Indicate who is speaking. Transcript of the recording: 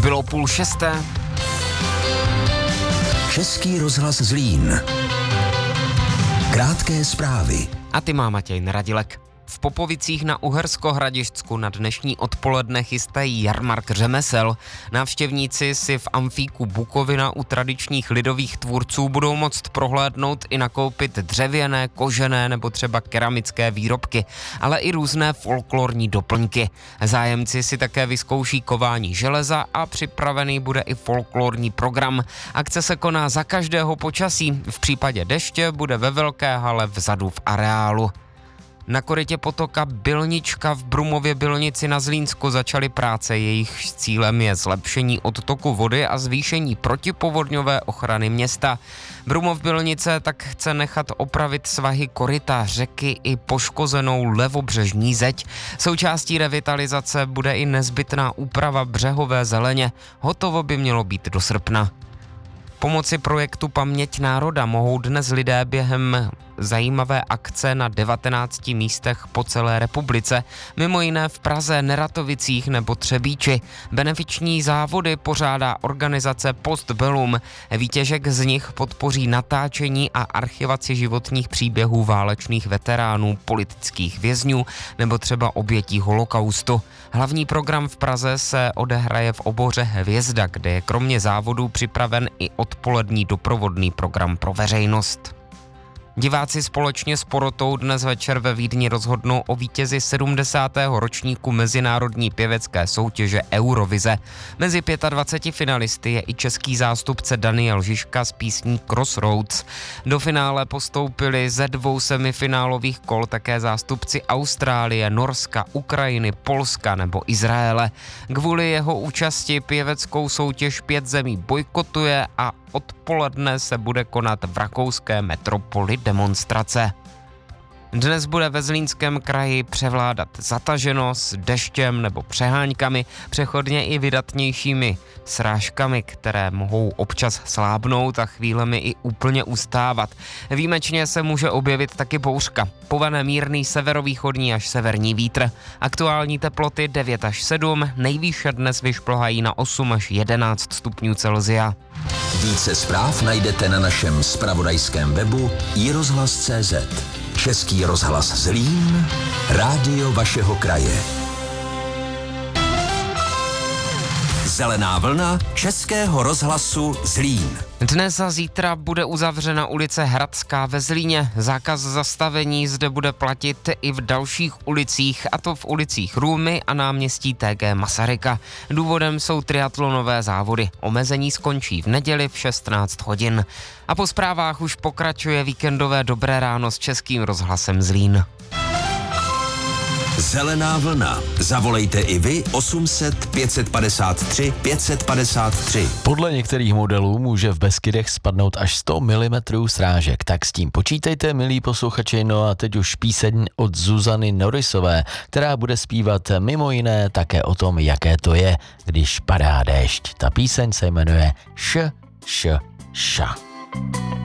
Speaker 1: Bylo 5:30.
Speaker 2: Český rozhlas Zlín. Krátké zprávy.
Speaker 1: A ty má Matěj Neradilek. V Popovicích na Uhersko-Hradišťsku na dnešní odpoledne chystají jarmark řemesel. Návštěvníci si v amfíku Bukovina u tradičních lidových tvůrců budou moct prohlédnout i nakoupit dřevěné, kožené nebo třeba keramické výrobky, ale i různé folklorní doplňky. Zájemci si také vyzkouší kování železa a připravený bude i folklorní program. Akce se koná za každého počasí. V případě deště bude ve velké hale vzadu v areálu. Na korytě potoka Bylnička v Brumově Bylnici na Zlínsku začaly práce. Jejich cílem je zlepšení odtoku vody a zvýšení protipovodňové ochrany města. Brumov Bylnice tak chce nechat opravit svahy koryta řeky i poškozenou levobřežní zeď. Součástí revitalizace bude i nezbytná úprava břehové zeleně. Hotovo by mělo být do srpna. Pomocí projektu Paměť národa mohou dnes lidé během zajímavé akce na 19 místech po celé republice, mimo jiné v Praze, Neratovicích nebo Třebíči. Benefiční závody pořádá organizace Postbellum. Výtěžek z nich podpoří natáčení a archivaci životních příběhů válečných veteránů, politických vězňů nebo třeba obětí holokaustu. Hlavní program v Praze se odehraje v oboře Hvězda, kde je kromě závodů připraven i odpolední doprovodný program pro veřejnost. Diváci společně s porotou dnes večer ve Vídni rozhodnou o vítězi 70. ročníku mezinárodní pěvecké soutěže Eurovize. Mezi 25 finalisty je i český zástupce Daniel Žižka s písní Crossroads. Do finále postoupili ze 2 semifinálových kol také zástupci Austrálie, Norska, Ukrajiny, Polska nebo Izraele. Kvůli jeho účasti pěveckou soutěž 5 zemí bojkotuje a odpoledne se bude konat v rakouské metropoli demonstrace. Dnes bude ve Zlínském kraji převládat zataženo s deštěm nebo přeháňkami, přechodně i vydatnějšími srážkami, které mohou občas slábnout a chvílemi i úplně ustávat. Výjimečně se může objevit taky bouřka. Povane mírný severovýchodní až severní vítr. Aktuální teploty 9 až 7, nejvýše dnes vyšplhají na 8 až 11 stupňů Celsia.
Speaker 2: Více zpráv najdete na našem zpravodajském webu iRozhlas.cz. Český rozhlas Zlín, rádio vašeho kraje. Zelená vlna Českého rozhlasu Zlín.
Speaker 1: Dnes a zítra bude uzavřena ulice Hradská ve Zlíně. Zákaz zastavení zde bude platit i v dalších ulicích, a to v ulicích Růmy a náměstí TG Masaryka. Důvodem jsou triatlonové závody. Omezení skončí v neděli v 16 hodin. A po zprávách už pokračuje víkendové Dobré ráno s Českým rozhlasem Zlín.
Speaker 2: Zelená vlna. Zavolejte i vy 800 553 553.
Speaker 3: Podle některých modelů může v Beskydech spadnout až 100 mm srážek, tak s tím počítejte, milí posluchači. No a teď už píseň od Zuzany Norrisové, která bude zpívat mimo jiné také o tom, jaké to je, když padá déšť. Ta píseň se jmenuje Š.